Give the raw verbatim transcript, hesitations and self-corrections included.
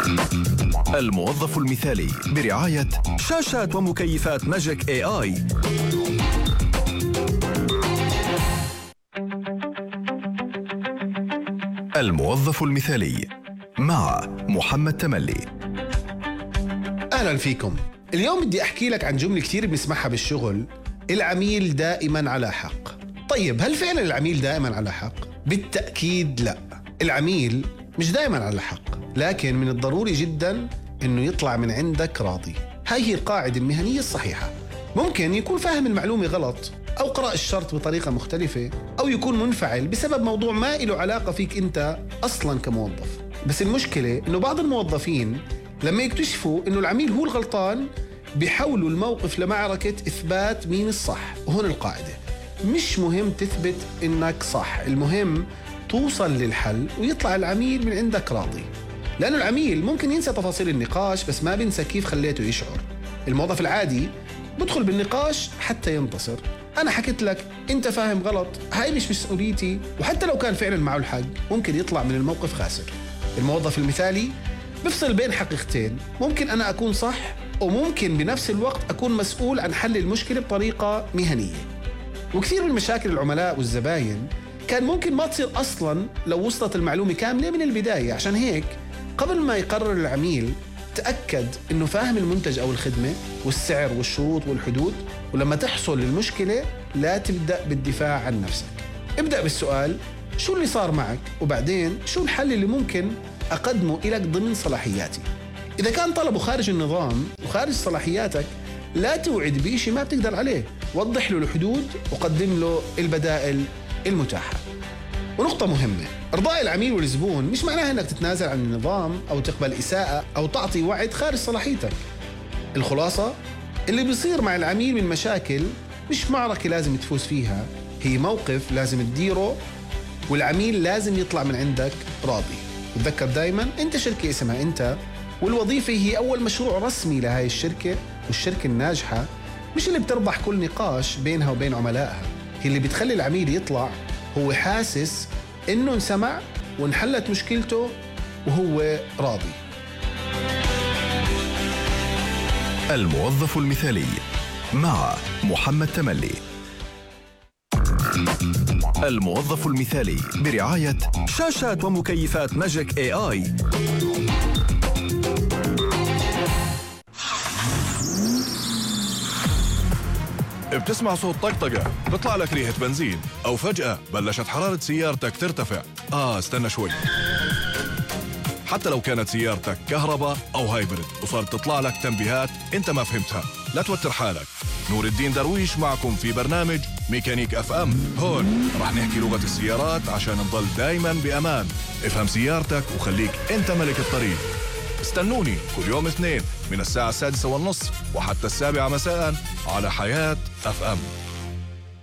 الموظف المثالي برعاية شاشات ومكيفات ماجيك اي اي. الموظف المثالي مع محمد تملي. أهلا فيكم. اليوم بدي أحكي لك عن جملة كتير بنسمعها بالشغل: العميل دائما على حق. طيب، هل فعلا العميل دائما على حق؟ بالتأكيد لا. العميل مش دائما على حق، لكن من الضروري جدا إنه يطلع من عندك راضي. هاي هي القاعدة المهنية الصحيحة. ممكن يكون فاهم المعلومة غلط، أو قرأ الشرط بطريقة مختلفة، أو يكون منفعل بسبب موضوع ما له علاقة فيك أنت أصلا كموظف. بس المشكلة إنه بعض الموظفين لما يكتشفوا إنه العميل هو الغلطان بيحولوا الموقف لمعركة إثبات مين الصح. وهون القاعدة: مش مهم تثبت إنك صح، المهم توصل للحل ويطلع العميل من عندك راضي. لأنه العميل ممكن ينسى تفاصيل النقاش، بس ما بينسى كيف خليته يشعر. الموظف العادي بدخل بالنقاش حتى ينتصر. أنا حكيت لك، أنت فاهم غلط، هاي مش مسؤوليتي. وحتى لو كان فعلا معه الحق ممكن يطلع من الموقف خاسر. الموظف المثالي بفصل بين حقيقتين: ممكن أنا أكون صح، وممكن بنفس الوقت أكون مسؤول عن حل المشكلة بطريقة مهنية. وكثير من مشاكل العملاء والزباين كان ممكن ما تصير أصلاً لو وصلت المعلومة كاملة من البداية. عشان هيك قبل ما يقرر العميل تأكد إنه فاهم المنتج أو الخدمة والسعر والشروط والحدود. ولما تحصل المشكلة لا تبدأ بالدفاع عن نفسك، ابدأ بالسؤال: شو اللي صار معك؟ وبعدين شو الحل اللي ممكن أقدمه إليك ضمن صلاحياتي؟ إذا كان طلبه خارج النظام وخارج صلاحياتك لا توعد بإشي ما بتقدر عليه، وضح له الحدود وقدم له البدائل المتاحة. ونقطة مهمة: إرضاء العميل والزبون مش معناها أنك تتنازل عن النظام أو تقبل إساءة أو تعطي وعد خارج صلاحيتك. الخلاصة: اللي بيصير مع العميل من مشاكل مش معركة لازم تفوز فيها، هي موقف لازم تديره، والعميل لازم يطلع من عندك راضي. وتذكر دايما أنت شركة اسمها أنت، والوظيفة هي أول مشروع رسمي لهاي الشركة. والشركة الناجحة مش اللي بتربح كل نقاش بينها وبين عملائها، هي اللي بتخلي العميل يطلع هو حاسس إنه انسمع وانحلت مشكلته وهو راضي. الموظف المثالي مع محمد تملي. الموظف المثالي برعاية شاشات ومكيفات ماجيك اي اي. بتسمع صوت طقطقة، بيطلع لك ريحة بنزين، أو فجأة بلشت حرارة سيارتك ترتفع. آه استنى شوي. حتى لو كانت سيارتك كهرباء أو هايبرد وصارت تطلع لك تنبيهات أنت ما فهمتها، لا توتر حالك. نور الدين درويش معكم في برنامج ميكانيك اف ام. هون رح نحكي لغة السيارات عشان نضل دايما بأمان. افهم سيارتك وخليك أنت ملك الطريق. استنوني كل يوم اثنين من الساعة السادسة والنصف وحتى السابعة مساء على حياة اف ام.